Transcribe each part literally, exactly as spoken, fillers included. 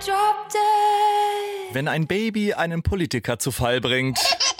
drop dead. Wenn ein Baby einen Politiker zu Fall bringt.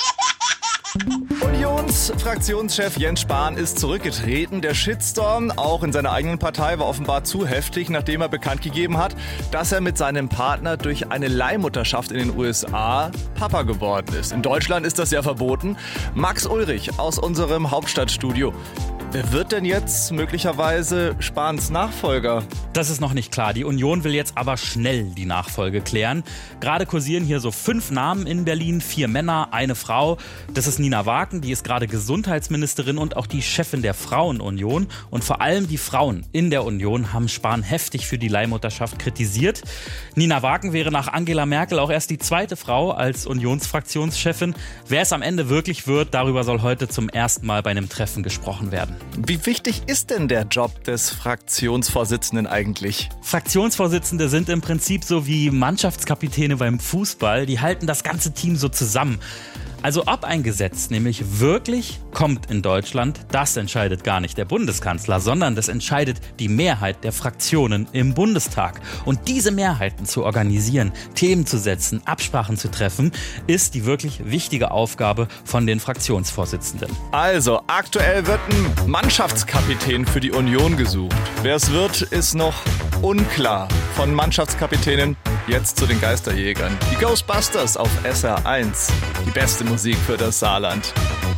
Unionsfraktionschef Jens Spahn ist zurückgetreten. Der Shitstorm, auch in seiner eigenen Partei, war offenbar zu heftig, nachdem er bekannt gegeben hat, dass er mit seinem Partner durch eine Leihmutterschaft in den U S A Papa geworden ist. In Deutschland ist das ja verboten. Max Ulrich aus unserem Hauptstadtstudio. Wer wird denn jetzt möglicherweise Spahns Nachfolger? Das ist noch nicht klar. Die Union will jetzt aber schnell die Nachfolge klären. Gerade kursieren hier so fünf Namen in Berlin, vier Männer, eine Frau. Das ist Nina Wagen, die ist gerade Gesundheitsministerin und auch die Chefin der Frauenunion. Und vor allem die Frauen in der Union haben Spahn heftig für die Leihmutterschaft kritisiert. Nina Wagen wäre nach Angela Merkel auch erst die zweite Frau als Unionsfraktionschefin. Wer es am Ende wirklich wird, darüber soll heute zum ersten Mal bei einem Treffen gesprochen werden. Wie wichtig ist denn der Job des Fraktionsvorsitzenden eigentlich? Fraktionsvorsitzende sind im Prinzip so wie Mannschaftskapitäne beim Fußball. Die halten das ganze Team so zusammen. Also ob ein Gesetz nämlich wirklich kommt in Deutschland, das entscheidet gar nicht der Bundeskanzler, sondern das entscheidet die Mehrheit der Fraktionen im Bundestag. Und diese Mehrheiten zu organisieren, Themen zu setzen, Absprachen zu treffen, ist die wirklich wichtige Aufgabe von den Fraktionsvorsitzenden. Also, aktuell wird ein Mannschaftskapitän für die Union gesucht. Wer es wird, ist noch unklar. Von Mannschaftskapitänen jetzt zu den Geisterjägern. Die Ghostbusters auf S R eins. Die beste Musik für das Saarland.